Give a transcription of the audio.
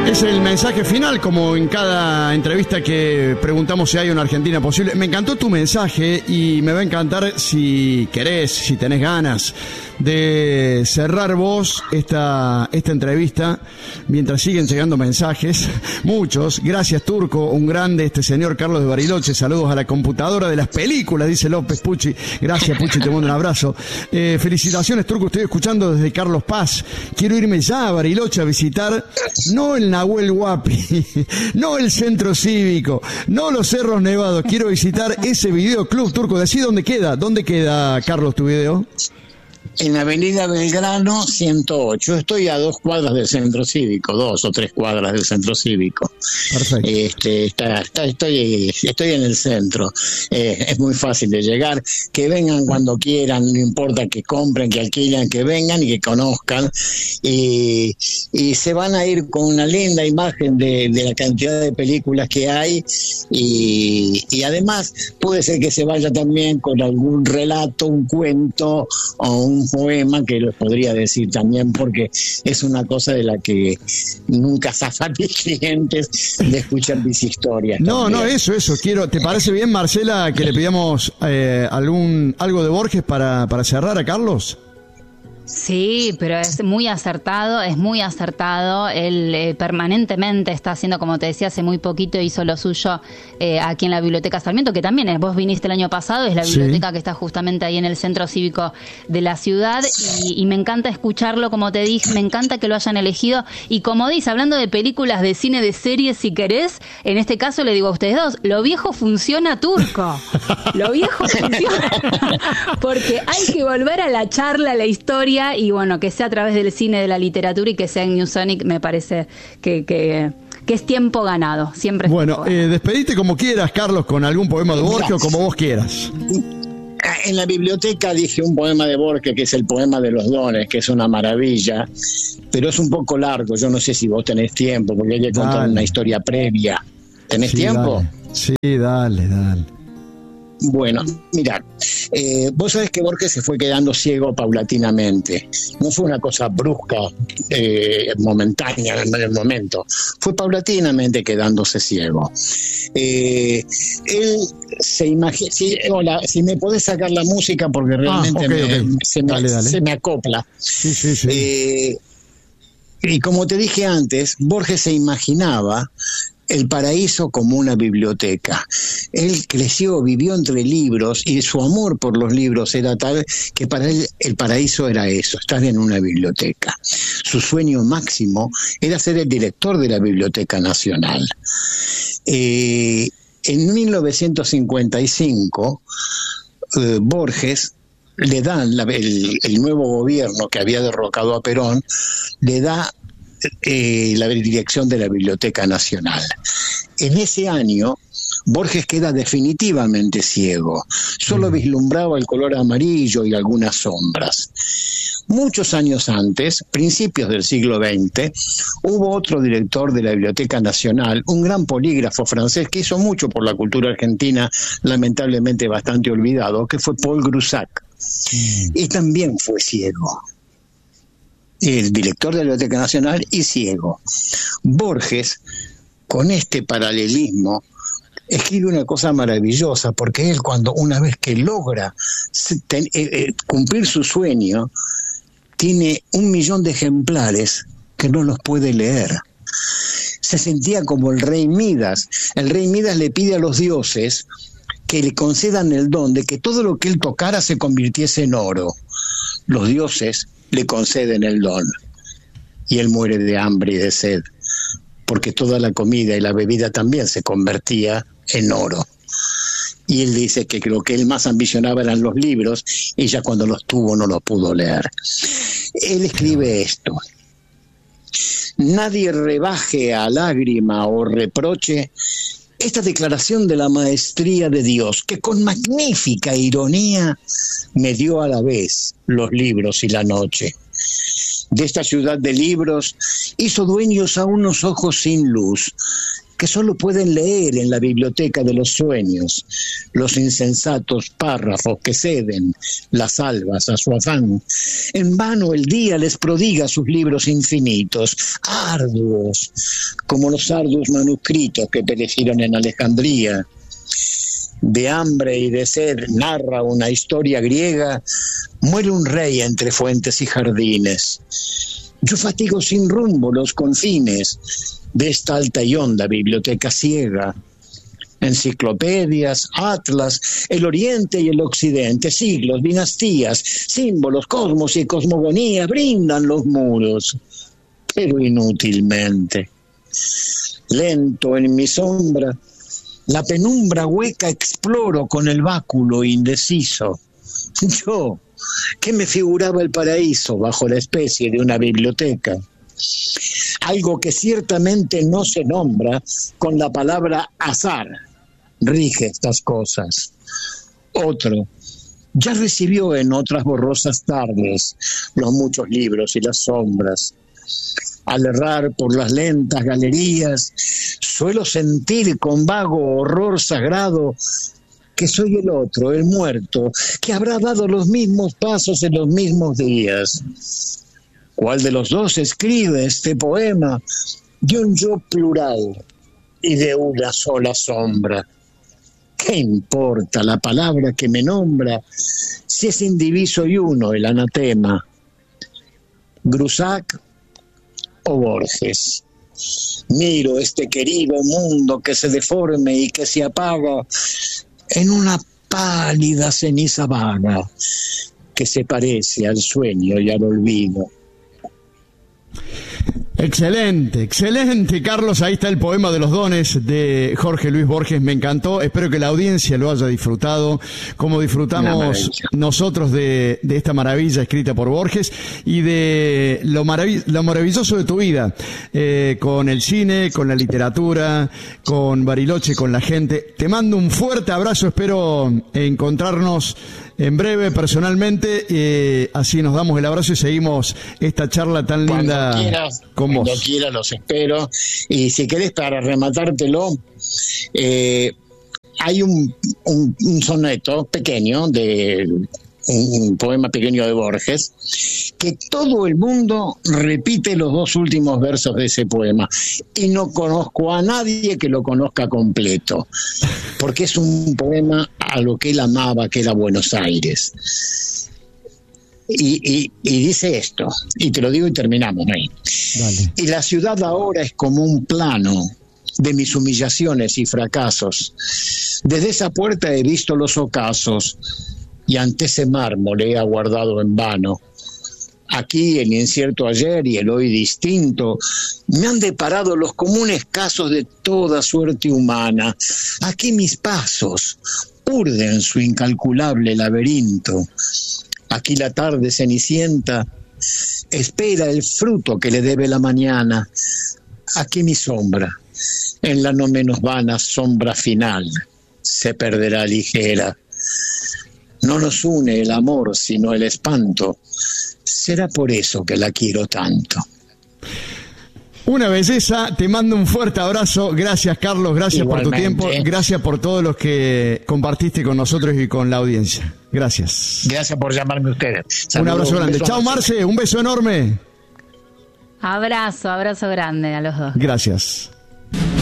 Es el mensaje final, como en cada entrevista que preguntamos si hay una Argentina posible. Me encantó tu mensaje y me va a encantar, si querés, si tenés ganas, de cerrar vos esta entrevista mientras siguen llegando mensajes. Muchos. Gracias, Turco, un grande, este señor Carlos de Bariloche. Saludos a la computadora de las películas, dice López Pucci. Gracias, Pucci, te mando un abrazo. Felicitaciones, Turco, estoy escuchando desde Carlos Paz. Quiero irme ya a Bariloche a visitar, no el Nahuel Huapi, no el Centro Cívico, no los Cerros Nevados. Quiero visitar ese videoclub, Turco. Decí dónde queda, Carlos, tu video. En Avenida Belgrano 108. Estoy a 2 cuadras del Centro Cívico, 2 o 3 cuadras del Centro Cívico. Perfecto. Estoy en el centro. Es muy fácil de llegar. Que vengan cuando quieran, no importa que compren, que alquilen, que vengan y que conozcan. Y se van a ir con una linda imagen de la cantidad de películas que hay. Y además puede ser que se vaya también con algún relato, un cuento o un poema, que lo podría decir también, porque es una cosa de la que nunca zafan mis clientes de escuchar mis historias. No, también. Eso. ¿Te parece bien, Marcela, que le pidamos algo de Borges para cerrar a Carlos? Sí, pero es muy acertado. Él permanentemente está haciendo, como te decía, hace muy poquito hizo lo suyo aquí en la Biblioteca Sarmiento, que también vos viniste el año pasado, es la biblioteca que está justamente ahí en el Centro Cívico de la ciudad, y me encanta escucharlo, como te dije, me encanta que lo hayan elegido, y como dice, hablando de películas, de cine, de series, si querés, en este caso le digo a ustedes dos, lo viejo funciona, Turco, lo viejo funciona, porque hay que volver a la charla, a la historia, y bueno, que sea a través del cine, de la literatura, y que sea en New Sonic, me parece que es tiempo ganado, siempre. Bueno, despedite como quieras, Carlos, con algún poema de Borges o como vos quieras. En la biblioteca dije un poema de Borges, que es el poema de los dones, que es una maravilla, pero es un poco largo. Yo no sé si vos tenés tiempo, porque hay que contar una historia previa. ¿Tenés tiempo? Dale. Sí, dale. Bueno, mirad, vos sabés que Borges se fue quedando ciego paulatinamente. No fue una cosa brusca, momentánea en el momento. Fue paulatinamente quedándose ciego. Él se imagina... si me podés sacar la música, porque realmente se me acopla. Sí. Y como te dije antes, Borges se imaginaba el paraíso como una biblioteca. Él creció, vivió entre libros, y su amor por los libros era tal que para él el paraíso era eso, estar en una biblioteca. Su sueño máximo era ser el director de la Biblioteca Nacional. En 1955, Borges le da, el nuevo gobierno que había derrocado a Perón, le da la dirección de la Biblioteca Nacional. En ese año Borges queda definitivamente ciego, solo vislumbraba el color amarillo y algunas sombras. Muchos años antes, principios del siglo XX, hubo otro director de la Biblioteca Nacional, un gran polígrafo francés que hizo mucho por la cultura argentina, lamentablemente bastante olvidado, que fue Paul Groussac, y también fue ciego. El director de la Biblioteca Nacional y ciego. Borges, con este paralelismo, escribe una cosa maravillosa, porque él, una vez que logra cumplir su sueño, tiene 1 millón de ejemplares que no los puede leer. Se sentía como el rey Midas. El rey Midas le pide a los dioses que le concedan el don de que todo lo que él tocara se convirtiese en oro. Los dioses le conceden el don y él muere de hambre y de sed, porque toda la comida y la bebida también se convertía en oro. Y él dice que lo que él más ambicionaba eran los libros, y ya cuando los tuvo no los pudo leer. Él escribe esto: nadie rebaje a lágrima o reproche esta declaración de la maestría de Dios, que con magnífica ironía me dio a la vez los libros y la noche. De esta ciudad de libros hizo dueños a unos ojos sin luz, que solo pueden leer en la biblioteca de los sueños los insensatos párrafos que ceden las albas a su afán. En vano el día les prodiga sus libros infinitos, arduos, como los arduos manuscritos que perecieron en Alejandría. De hambre y de sed narra una historia griega, muere un rey entre fuentes y jardines. Yo fatigo sin rumbo los confines de esta alta y honda biblioteca ciega. Enciclopedias, atlas, el oriente y el occidente, siglos, dinastías, símbolos, cosmos y cosmogonía brindan los muros, pero inútilmente. Lento en mi sombra, la penumbra hueca exploro con el báculo indeciso. Yo, que me figuraba el paraíso bajo la especie de una biblioteca. Algo que ciertamente no se nombra con la palabra azar rige estas cosas. Otro ya recibió en otras borrosas tardes los muchos libros y las sombras. Al errar por las lentas galerías, suelo sentir con vago horror sagrado que soy el otro, el muerto, que habrá dado los mismos pasos en los mismos días. ¿Cuál de los dos escribe este poema de un yo plural y de una sola sombra? ¿Qué importa la palabra que me nombra si es indiviso y uno el anatema? ¿Grusac o Borges? Miro este querido mundo que se deforme y que se apaga en una pálida ceniza vaga que se parece al sueño y al olvido. Excelente, excelente, Carlos. Ahí está el poema de los dones de Jorge Luis Borges. Me encantó. Espero que la audiencia lo haya disfrutado, como disfrutamos nosotros de esta maravilla escrita por Borges y de lo maravilloso de tu vida, con el cine, con la literatura, con Bariloche, con la gente. Te mando un fuerte abrazo. Espero encontrarnos en breve personalmente, así nos damos el abrazo y seguimos esta charla tan linda con vos. Cuando quieras los espero. Y si querés, para rematártelo, hay un soneto pequeño de un poema pequeño de Borges, que todo el mundo repite los dos últimos versos de ese poema, y no conozco a nadie que lo conozca completo, porque es un poema a lo que él amaba, que era Buenos Aires. Y dice esto, y te lo digo y terminamos ahí. Dale. Y la ciudad ahora es como un plano de mis humillaciones y fracasos. Desde esa puerta he visto los ocasos, y ante ese mármol he aguardado en vano. Aquí el incierto ayer y el hoy distinto me han deparado los comunes casos de toda suerte humana. Aquí mis pasos urden su incalculable laberinto. Aquí la tarde cenicienta espera el fruto que le debe la mañana. Aquí mi sombra, en la no menos vana sombra final, se perderá ligera. No nos une el amor, sino el espanto. Será por eso que la quiero tanto. Una belleza, te mando un fuerte abrazo. Gracias, Carlos, gracias igualmente por tu tiempo. Gracias por todo lo que compartiste con nosotros y con la audiencia. Gracias. Gracias por llamarme ustedes. Saludos, un abrazo grande. Chao, Marce, un beso enorme. Abrazo grande a los dos. Gracias.